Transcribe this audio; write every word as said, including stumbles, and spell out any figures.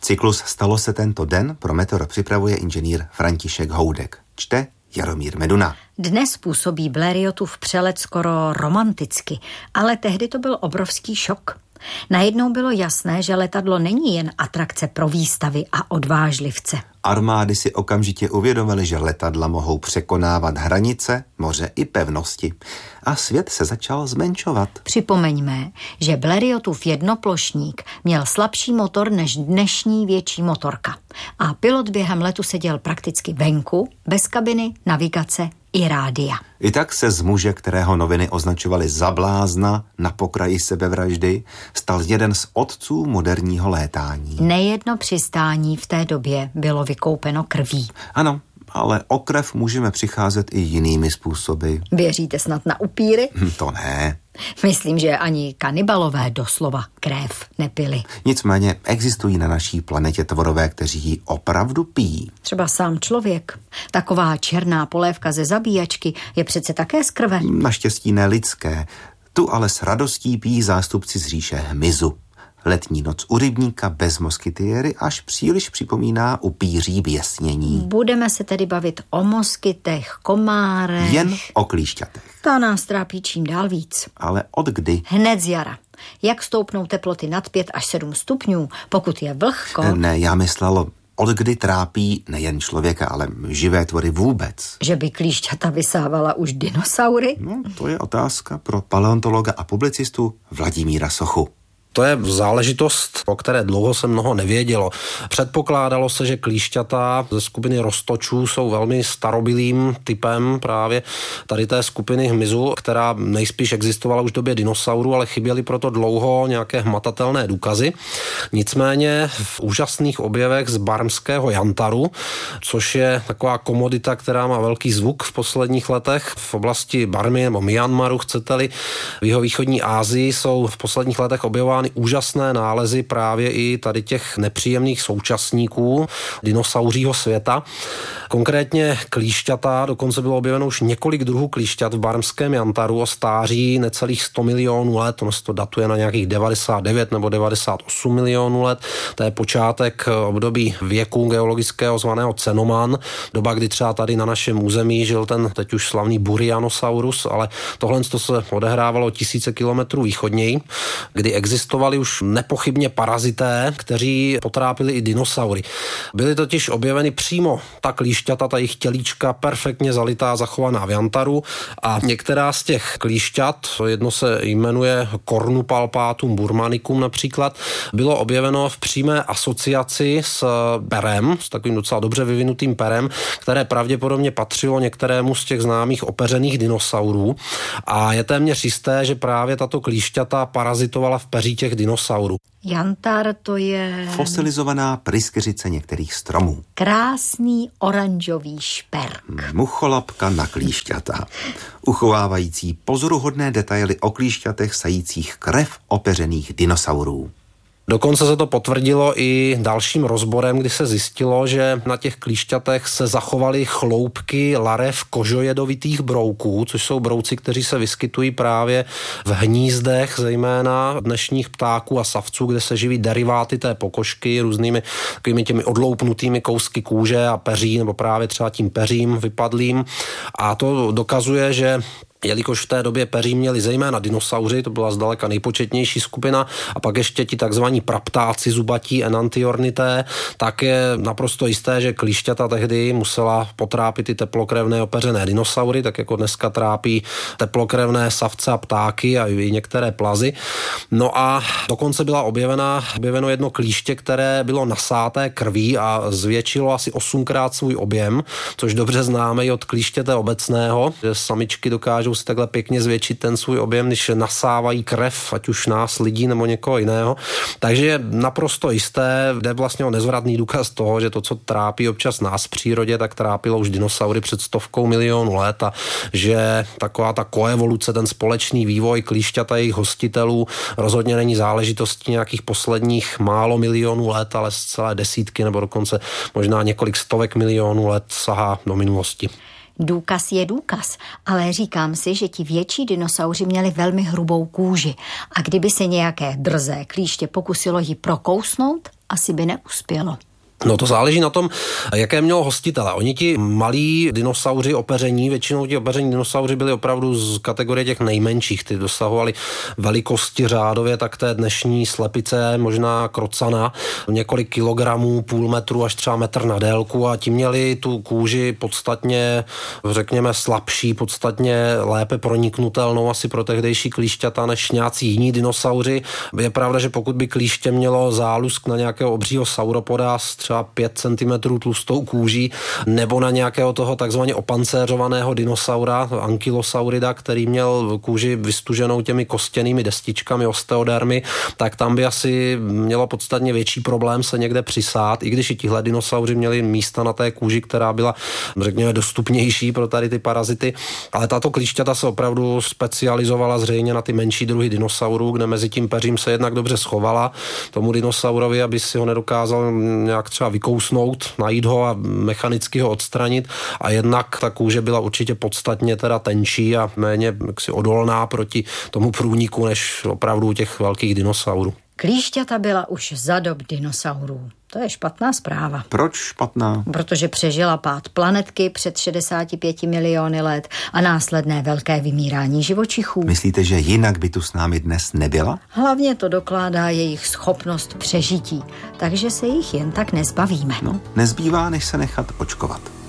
Cyklus Stalo se tento den pro Meteor připravuje inženýr František Houdek. Čte Jaromír Meduna. Dnes působí Blériotův přelet skoro romanticky, ale tehdy to byl obrovský šok. Najednou bylo jasné, že letadlo není jen atrakce pro výstavy a odvážlivce. Armády si okamžitě uvědomily, že letadla mohou překonávat hranice, moře i pevnosti. A svět se začal zmenšovat. Připomeňme, že Blériotův jednoplošník měl slabší motor než dnešní větší motorka. A pilot během letu seděl prakticky venku, bez kabiny, navigace i rádia. I tak se z muže, kterého noviny označovaly za blázna na pokraji sebevraždy, stal jeden z otců moderního létání. Nejedno přistání v té době bylo vykoupeno krví. Ano, ale o krev můžeme přicházet i jinými způsoby. Věříte snad na upíry? Hm, to ne. Myslím, že ani kanibalové doslova krev nepili. Nicméně existují na naší planetě tvorové, kteří ji opravdu pijí. Třeba sám člověk. Taková černá polévka ze zabíjačky je přece také z krve. Naštěstí ne lidské. Tu ale s radostí pijí zástupci z říše hmyzu. Letní noc u rybníka bez moskytiéry až příliš připomíná upíří běsnění. Budeme se tedy bavit o moskytech, komárech. Jen o klíšťatech. Ta nás trápí čím dál víc. Ale od kdy? Hned z jara. Jak stoupnou teploty nad pět až sedm stupňů, pokud je vlhko... Ne, já myslel, od kdy trápí nejen člověka, ale živé tvory vůbec. Že by klíšťata vysávala už dinosaury? No, to je otázka pro paleontologa a publicistu Vladimíra Sochu. To je záležitost, o které dlouho se mnoho nevědělo. Předpokládalo se, že klíšťata ze skupiny roztočů jsou velmi starobylým typem právě tady té skupiny hmyzu, která nejspíš existovala už v době dinosaurů, ale chyběly proto dlouho nějaké hmatatelné důkazy. Nicméně v úžasných objevech z barmského jantaru, což je taková komodita, která má velký zvuk v posledních letech v oblasti Barmy nebo Myanmaru, chcete-li, v jihovýchodní Asii jsou v posledních letech objevovány úžasné nálezy právě i tady těch nepříjemných současníků dinosauřího světa. Konkrétně klíšťata, dokonce bylo objeveno už několik druhů klíšťat v barmském jantaru o stáří necelých sto milionů let, ono se to datuje na nějakých devadesát devět nebo devadesát osm milionů let. To je počátek období věku geologického zvaného Cenoman, doba, kdy třeba tady na našem území žil ten teď už slavný Buryanosaurus, ale tohle to se odehrávalo tisíce kilometrů východněji, kdy existovali už nepochybně parazité, kteří potrápili i dinosaury. Byly totiž objeveny přímo ta klíšťata, ta jejich tělíčka perfektně zalitá, zachovaná v jantaru a některá z těch klíšťat, jedno se jmenuje Cornupalpatum burmanicum například, bylo objeveno v přímé asociaci s perem, s takovým docela dobře vyvinutým perem, které pravděpodobně patřilo některému z těch známých opeřených dinosaurů a je téměř jisté, že právě tato klíšťata parazitovala v peří těch dinosaurů. Jantar to je... fosilizovaná pryskyřice některých stromů. Krásný oranžový šperk. Mucholapka na klíšťata, uchovávající pozoruhodné detaily o klíšťatech sajících krev opeřených dinosaurů. Dokonce se to potvrdilo i dalším rozborem, kdy se zjistilo, že na těch klíšťatech se zachovaly chloupky larev kožojedovitých brouků, což jsou brouci, kteří se vyskytují právě v hnízdech, zejména dnešních ptáků a savců, kde se živí deriváty té pokožky různými takovými těmi odloupnutými kousky kůže a peří, nebo právě třeba tím peřím vypadlým. A to dokazuje, že jelikož v té době peří měli zejména dinosauři, to byla zdaleka nejpočetnější skupina, a pak ještě ti takzvaní praptáci zubatí enantiornité, tak je naprosto jisté, že klíšťata tehdy musela potrápit i teplokrevné opeřené dinosaury, tak jako dneska trápí teplokrevné savce a ptáky a i některé plazy. No a dokonce byla objevena, objeveno jedno klíště, které bylo nasáté krví a zvětšilo asi osmkrát svůj objem, což dobře známe i od klíštěte obecného, že samičky dokážou si takhle pěkně zvětšit ten svůj objem, když nasávají krev, ať už nás, lidí nebo někoho jiného. Takže je naprosto jisté, jde vlastně o nezvratný důkaz toho, že to, co trápí občas nás v přírodě, tak trápilo už dinosaury před stovkou milionů let a že taková ta koevoluce, ten společný vývoj klíšťat a jejich hostitelů rozhodně není záležitostí nějakých posledních málo milionů let, ale z celé desítky nebo dokonce možná několik stovek milionů let sahá do minulosti. Důkaz je důkaz, ale říkám si, že ti větší dinosauři měli velmi hrubou kůži a kdyby se nějaké drzé klíště pokusilo ji prokousnout asi by neuspělo. No to záleží na tom, jaké mělo hostitele. Oni ti malí dinosauři opeření, většinou ti opeření dinosauři byli opravdu z kategorie těch nejmenších. Ty dosahovali velikosti řádově, tak té dnešní slepice, možná krocana, několik kilogramů, půl metru až třeba metr na délku a ti měli tu kůži podstatně, řekněme, slabší, podstatně lépe proniknutelnou asi pro tehdejší klíšťata než nějací jiní dinosauři. Je pravda, že pokud by klíště mělo zálusk na nějakého obřího sauropoda třeba pět centimetrů tlustou kůží, nebo na nějakého toho takzvaně opancéřovaného dinosaura, ankylosaurida, který měl kůži vystuženou těmi kostěnými destičkami, osteodermy, tak tam by asi mělo podstatně větší problém se někde přisát, i když i tihle dinosauři měli místa na té kůži, která byla, řekněme, dostupnější pro tady ty parazity, ale tato klíšťata se opravdu specializovala zřejmě na ty menší druhy dinosaurů, kde mezi tím peřím se jednak dobře schovala tomu dinosaurovi, aby si ho nedokázal nějak třeba vykousnout, najít ho a mechanicky ho odstranit, a jednak ta kůže byla určitě podstatně teda tenčí a méně jaksi odolná proti tomu průniku než opravdu těch velkých dinosaurů. Klíšťata byla už za dob dinosaurů. To je špatná zpráva. Proč špatná? Protože přežila pád planetky před šedesáti pěti miliony let a následné velké vymírání živočichů. Myslíte, že jinak by tu s námi dnes nebyla? Hlavně to dokládá jejich schopnost přežití, takže se jich jen tak nezbavíme. No, nezbývá, než se nechat očkovat.